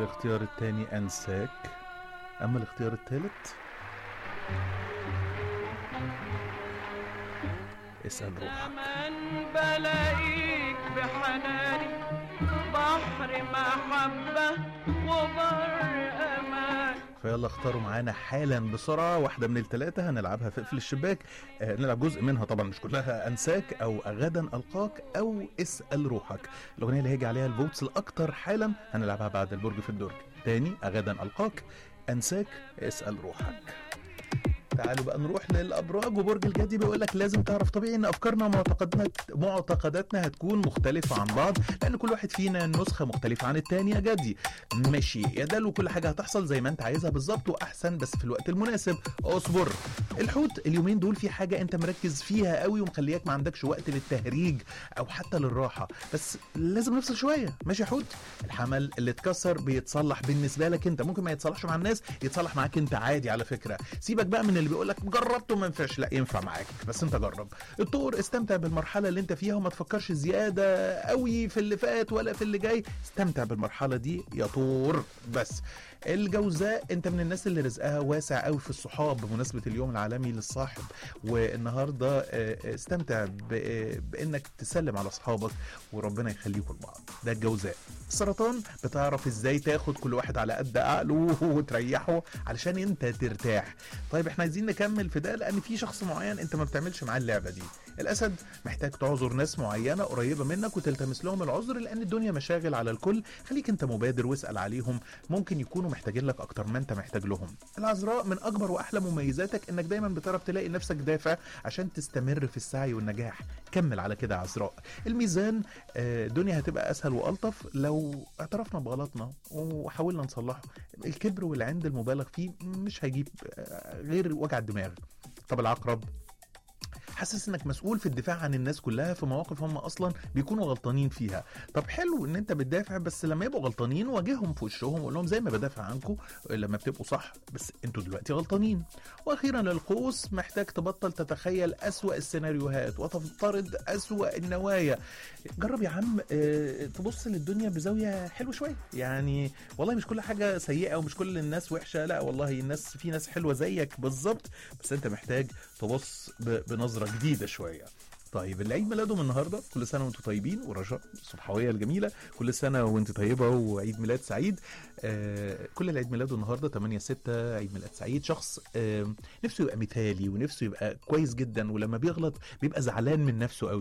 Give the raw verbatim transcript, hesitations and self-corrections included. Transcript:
الاختيار التاني أنساك. أما الاختيار التالت اسأل روحك. زمان بلاقيك بحناني بحر محبة وبر أمان. فيلا اختاروا معانا حالا بسرعة واحدة من الثلاثة هنلعبها في اقفل الشباك. آه نلعب جزء منها طبعا مش كلها. أنساك أو غدا ألقاك أو اسأل روحك. الأغنية اللي هيجي عليها الفوتس الأكتر حالا هنلعبها بعد البرج في الدرج. تاني غدا ألقاك، أنساك، اسأل روحك. تعالوا بقى نروح للابراج. وبرج الجدي بيقول لك لازم تعرف طبيعي ان افكارنا ومعتقداتنا معتقداتنا هتكون مختلفه عن بعض، لان كل واحد فينا نسخه مختلفه عن التاني. يا جدي ماشي يا دلو، كل حاجه هتحصل زي ما انت عايزها بالظبط واحسن بس في الوقت المناسب. اصبر. الحوت اليومين دول في حاجه انت مركز فيها قوي ومخلياك ما عندكش وقت للتهريج او حتى للراحه، بس لازم نفصل شويه. ماشي يا حوت. الحمل اللي اتكسر بيتصلح بالنسبه لك انت، ممكن ما يتصلحش مع الناس، يتصلح معاك انت عادي على فكره. سيبك بقى من اللي بيقول لك جربته ما ينفعش، لا ينفع معاك بس انت جرب. الطور استمتع بالمرحله اللي انت فيها وما تفكرش زياده قوي في اللي فات ولا في اللي جاي، استمتع بالمرحله دي يا طور بس. الجوزاء انت من الناس اللي رزقها واسع قوي في الصحاب بمناسبه اليوم العالمي للصاحب، والنهارده استمتع بانك تسلم على اصحابك وربنا يخليكم لبعض. ده الجوزاء. السرطان بتعرف ازاي تاخد كل واحد على قد عقله وتريحه علشان انت ترتاح. طيب احنا عايزين نكمل في ده لان في شخص معين انت ما بتعملش معاه اللعبه دي. الاسد محتاج تعذر ناس معينه قريبه منك وتلتمس لهم العذر لان الدنيا مشاغل على الكل. خليك انت مبادر واسال عليهم، ممكن يكونوا محتاجين لك اكتر ما انت محتاج لهم. العذراء من اكبر واحلى مميزاتك انك دايما بتعرف تلاقي نفسك دافع عشان تستمر في السعي والنجاح. كمل على كده يا عذراء. الميزان الدنيا هتبقى اسهل والطف لو اعترفنا بغلطنا وحاولنا نصلحه. الكبر والعند المبالغ فيه مش هيجيب غير وجع الدماغ. طب العقرب حاسس انك مسؤول في الدفاع عن الناس كلها في مواقف هم اصلا بيكونوا غلطانين فيها. طب حلو ان انت بتدافع، بس لما يبقوا غلطانين واجههم في وشهم وقول لهم زي ما بدافع عنكم لما بتبقوا صح بس انتوا دلوقتي غلطانين. واخيرا القوس محتاج تبطل تتخيل اسوأ السيناريوهات وتفترض اسوأ النوايا. جرب يا عم اه تبص للدنيا بزاويه حلوه شويه. يعني والله مش كل حاجه سيئه ومش كل الناس وحشه، لا والله الناس في ناس حلوه زيك بالظبط، بس انت محتاج تبص بنظره جديده شويه. طيب اللي عيد ميلاده من النهارده كل سنه وانتم طيبين، ورجاء الصبحويه الجميله كل سنه وانت طيبه وعيد ميلاد سعيد. آه كل اللي عيد ميلاده النهارده ثمانية ستة عيد ميلاد سعيد. شخص آه نفسه يبقى مثالي ونفسه يبقى كويس جدا، ولما بيغلط بيبقى زعلان من نفسه قوي.